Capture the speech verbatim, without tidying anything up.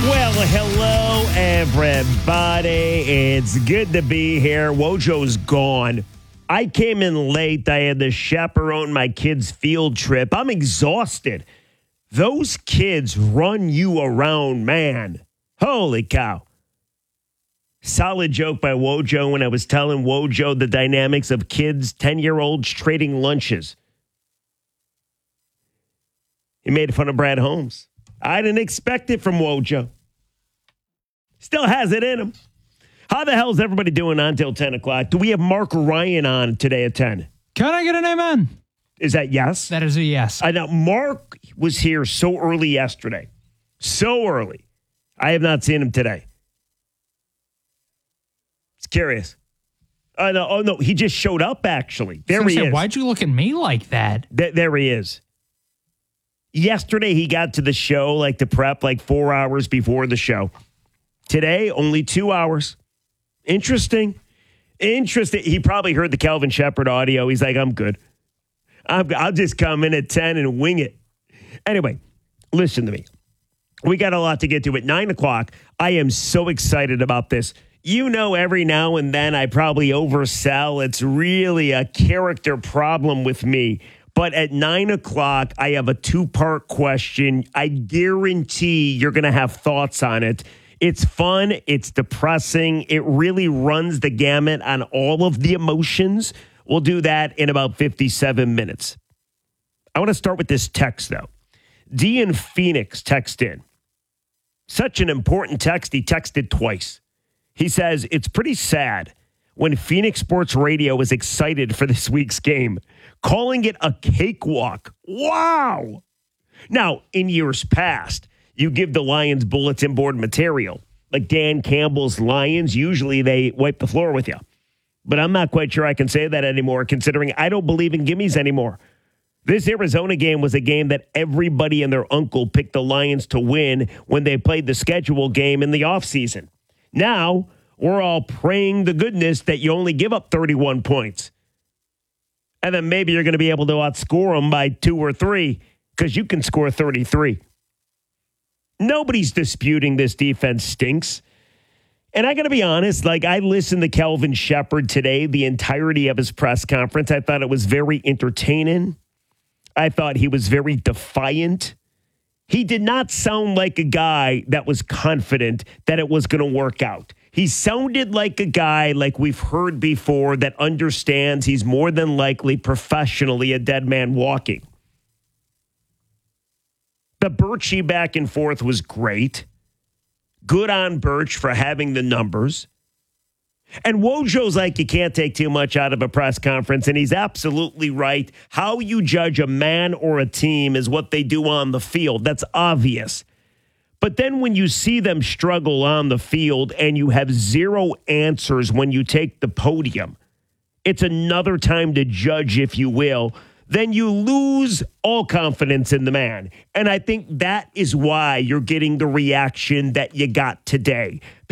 Well, hello, everybody. It's good to be here. Wojo's gone. I came in late. I had to chaperone my kids' field trip. I'm exhausted. Those kids run you around, man. Holy cow. Solid joke by Wojo when I was telling Wojo the dynamics of kids, ten-year-olds trading lunches. He made fun of Brad Holmes. I didn't expect it from Wojo. Still has it in him. How the hell is everybody doing on until ten o'clock? Do we have Mark Ryan on today at ten? Can I get an amen? Is that yes? That is a yes. I know Mark was here so early yesterday. So early. I have not seen him today. It's curious. Uh, no, oh, no. He just showed up, actually. There he say, is. Why'd you look at me like that? Th- there he is. Yesterday, he got to the show, like to prep, like four hours before the show. Today, only two hours. Interesting. Interesting. He probably heard the Calvin Shepard audio. He's like, I'm good. I'm, I'll just come in at ten and wing it. Anyway, listen to me. We got a lot to get to. At nine o'clock, I am so excited about this. You know, every now and then I probably oversell. It's really a character problem with me. But at nine o'clock, I have a two-part question. I guarantee you're going to have thoughts on it. It's fun. It's depressing. It really runs the gamut on all of the emotions. We'll do that in about fifty-seven minutes. I want to start with this text, though. D in Phoenix text in. Such an important text. He texted twice. He says, it's pretty sad when Phoenix Sports Radio is excited for this week's game, calling it a cakewalk. Wow. Now, in years past, you give the Lions bulletin board material. Like Dan Campbell's Lions, usually they wipe the floor with you. But I'm not quite sure I can say that anymore, considering I don't believe in gimmies anymore. This Arizona game was a game that everybody and their uncle picked the Lions to win when they played the schedule game in the offseason. Now, we're all praying to goodness that you only give up thirty-one points. And then maybe you're going to be able to outscore them by two or three because you can score thirty-three. Nobody's disputing this defense stinks. And I got to be honest, like I listened to Calvin Shepard today, the entirety of his press conference. I thought it was very entertaining. I thought he was very defiant. He did not sound like a guy that was confident that it was going to work out. He sounded like a guy like we've heard before that understands he's more than likely professionally a dead man walking. The Birchie back and forth was great. Good on Birch for having the numbers. And Wojo's like, you can't take too much out of a press conference, and he's absolutely right. How you judge a man or a team is what they do on the field. That's obvious. But then when you see them struggle on the field and you have zero answers when you take the podium, it's another time to judge, if you will. Then you lose all confidence in the man. And I think that is why you're getting the reaction that you got today.